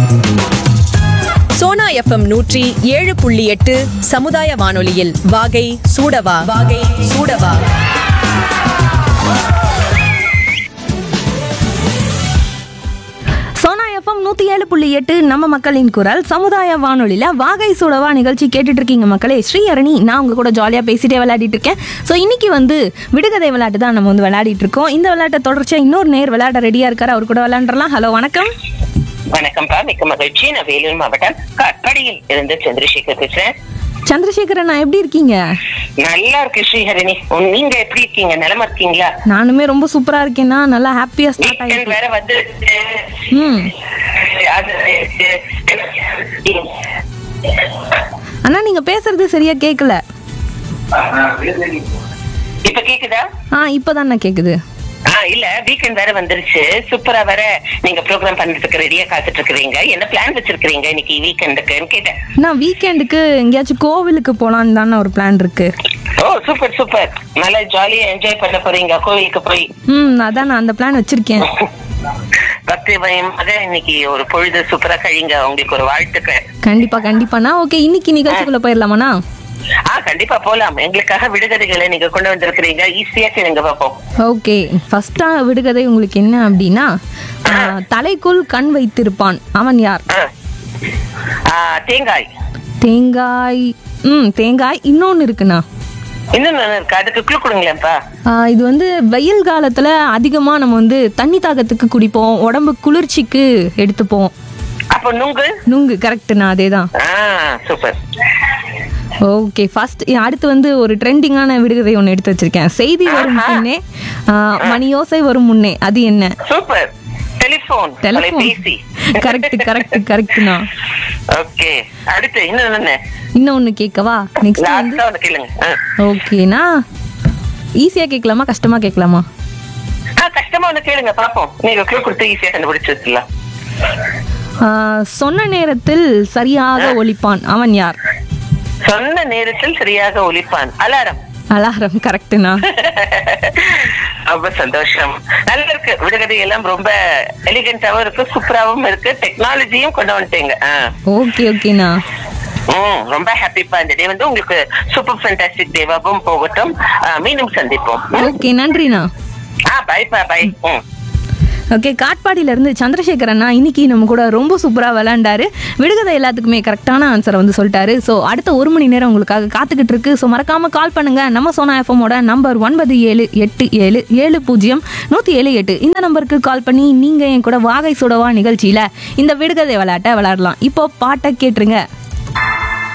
Sona FM 107.8 சமுதாய வானொலியில் வாகை சூடவா சோனா எஃப்எம் 107.8 நம்ம மக்களின் குரல் சமுதாய வானொலியில் வாகை சூடவா நிகழ்ச்சி கேட்டுட்டு இருக்கீங்க மக்களே. ஸ்ரீஹரணி நான் உங்க கூட ஜாலியாக பேசிட்டே விளையாடிட்டு இருக்கேன். ஸோ இன்னைக்கு விடுகதை விளையாட்டு தான் நம்ம விளையாடிட்டு இருக்கோம். இந்த விளையாட்டை தொடர்ச்சியாக இன்னொரு நேர் விளையாட ரெடியாக இருக்காரு. அவர் கூட விளையாண்டுலாம். ஹலோ, வணக்கம். வணக்கம்ப்பா, மிக்க மகிழ்ச்சி. நான் வேலூர் மாவட்டம் காட்பாடியில் இருந்து சந்திரசேகர் பேசுறேன். சந்திரசேகரன், நான் எப்படி இருக்கீங்க? நல்லா இருக்கு ஸ்ரீஹரணி. நீங்க எப்படி இருக்கீங்க? நலமா இருக்கீங்களா? நானுமே ரொம்ப சூப்பரா இருக்கேன்னா, நல்லா ஹாப்பியா ஸ்டார்ட் ஆயிருக்கு. வேற வந்து அண்ணா நீங்க பேசுறது சரியா கேட்கல. இப்ப கேக்குதா? இப்பதான் கேக்குது. இல்ல, வீக்கெண்ட் வேற வந்துருச்சு. சூப்பரா வேற நீங்க ப்ரோக்ராம் பண்ணிட்டு ரெடியா காத்துட்டு இருக்கிறீங்க. என்ன பிளான் வச்சிருக்கீங்க இன்னைக்கு வீக்கெண்டுக்குன்னு கேட்டேன். நான் வீக்கெண்டுக்கு எங்கேயாச்சும் கோவிலுக்கு போலான்னு தானே ஒரு பிளான் இருக்கு. ஓ சூப்பர் சூப்பர், நல்லா ஜாலியா என்ஜாய் பண்ண போறீங்க கோவிலுக்கு போய். அதான் நான் அந்த பிளான் வச்சிருக்கேன். பக்தி பயமாக இன்னைக்கு ஒரு பொழுது சூப்பரா கழிங்க. உங்களுக்கு ஒரு வாழ்த்துக்கள். கண்டிப்பா கண்டிப்பாண்ணா. ஓகே, இன்னைக்கு நிகழ்ச்சிக்குள்ள போயிடலாமாண்ணா? கண்டிப்பா போலாம். எங்களுக்காக விடுகதைகளை நீங்க கொண்டு வந்திருக்கிறீங்க. ஈஸியா கேளுங்க பாப்போம். ஓகே, ஃபர்ஸ்டா விடுகதை உங்களுக்கு என்ன அப்படின்னா, தலைக்குள் கண் வைத்திருப்பான், அவன் யார்? தேங்காய். தேங்காய். தேங்காய். இன்னொன்னு இருக்குண்ணா. இன்னொன்னு இருக்கு, அதுக்கு க்ளூ கொடுங்களேன்ப்பா. இது வெயில் காலத்துல அதிகமா நம்ம தண்ணி தாகத்துக்கு குடிப்போம், உடம்பு குளிர்ச்சிக்கு எடுத்துப்போம். அப்ப நுங்கு. நுங்கு கரெக்ட்ண்ணா, அதேதான். சூப்பர். ஓகே, ஃபர்ஸ்ட் அடுத்து ஒரு ட்ரெண்டிங்கான விடுகதை ஒன்று எடுத்து வச்சிருக்கேன். செய்தி வரும் முன்னே மணியோசை வரும் முன்னே, அது என்ன? சூப்பர். டெலிபோன். தொலைபேசி. Correct correct கரெக்ட்ண்ணா. ஓகே, அடுத்து இன்னொன்னு கேட்கவா? நெக்ஸ்ட் கேளுங்க. ஓகேண்ணா, ஈஸியா கேட்கலாமா கஷ்டமா கேட்கலாமா? கஷ்டமா ஒண்ணு கேளுங்க பாப்போம். நீங்க க்ளூ கொடுத்து ஈஸியா கண்டுபிடிச்சிருக்கலாம். சொன்ன நேரத்தில் சரியாக ஒலிப்பான், அவன் யார்? சொன்ன நேரத்தில் சரியாக ஒலிப்பான். அலாரம். அலாரம் கரெக்ட்னா. ரொம்ப சந்தோஷம். நல்லா இருக்கு. விடுகதை எல்லாம் ரொம்ப எலிகண்டாவும் இருக்கு, சூப்பராவும் இருக்கு. டெக்னாலஜியும் கொண்டு வந்துட்டீங்க. ஓகே ஓகேண்ணா. ரொம்ப ஹாப்பிப்பா. இந்த டே உங்களுக்கு சூப்பர் ஃபேண்டாஸ்டிக் டேவாவும் போகட்டும். மீண்டும் சந்திப்போம். ஓகே, நன்றிண்ணா. By by. ஓகே, காட்பாடியில இருந்து சந்திரசேகரண்ணா இன்னைக்கு நம்ம கூட ரொம்ப சூப்பரா விளையாண்டாரு. விடுகதை எல்லாத்துக்குமே கரெக்டான ஆன்சரை சொல்லிட்டாரு. ஸோ அடுத்த 1 மணி நேரம் உங்களுக்காக காத்துக்கிட்டு இருக்கு. ஸோ மறக்காம கால் பண்ணுங்க. நம்ம சோனா எஃப்எம்மோட நம்பர் 97877178 இந்த நம்பருக்கு கால் பண்ணி நீங்க என் கூட வாகை சுடவா நிகழ்ச்சியில இந்த விடுகதை விளையாட்டை விளையாடலாம். இப்போ பாட்டை கேட்டுருங்க.